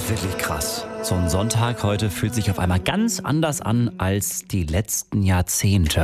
Wirklich krass. So ein Sonntag heute fühlt sich auf einmal ganz anders an als die letzten Jahrzehnte.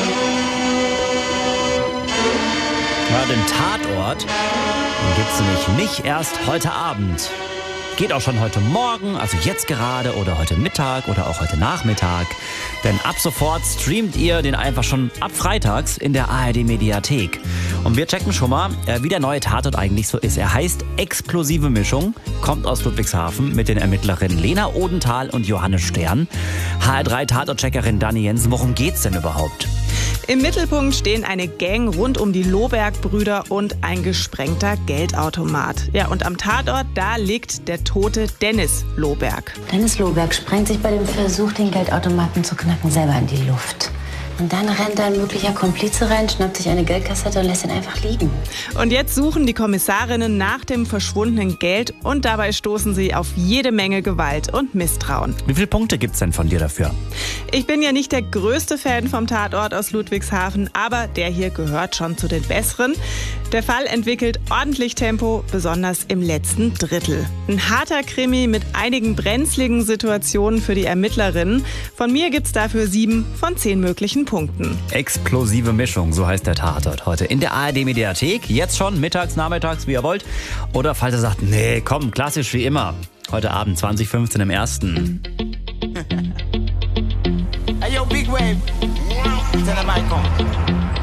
Ja, den Tatort, den gibt's nämlich nicht erst heute Abend. Geht auch schon heute Morgen, also jetzt gerade oder heute Mittag oder auch heute Nachmittag. Denn ab sofort streamt ihr den einfach schon ab freitags in der ARD-Mediathek. Und wir checken schon mal, wie der neue Tatort eigentlich so ist. Er heißt Explosive Mischung, kommt aus Ludwigshafen mit den Ermittlerinnen Lena Odenthal und Johannes Stern. HR3-Tatortcheckerin Dani Jensen, worum geht's denn überhaupt? Im Mittelpunkt stehen eine Gang rund um die Lohberg-Brüder und ein gesprengter Geldautomat. Ja, und am Tatort, da liegt der tote Dennis Lohberg. Dennis Lohberg sprengt sich bei dem Versuch, den Geldautomaten zu knacken, selber in die Luft. Und dann rennt ein möglicher Komplize rein, schnappt sich eine Geldkassette und lässt ihn einfach liegen. Und jetzt suchen die Kommissarinnen nach dem verschwundenen Geld und dabei stoßen sie auf jede Menge Gewalt und Misstrauen. Wie viele Punkte gibt's denn von dir dafür? Ich bin ja nicht der größte Fan vom Tatort aus Ludwigshafen, aber der hier gehört schon zu den besseren. Der Fall entwickelt ordentlich Tempo, besonders im letzten Drittel. Ein harter Krimi mit einigen brenzligen Situationen für die Ermittlerinnen. Von mir gibt's dafür 7 von 10 möglichen Punkten. Explosive Mischung, so heißt der Tatort heute in der ARD-Mediathek. Jetzt schon, mittags, nachmittags, wie ihr wollt. Oder falls ihr sagt, nee, komm, klassisch wie immer. Heute Abend, 20:15 im Ersten. Hey yo, Big Wave. Tell them I come.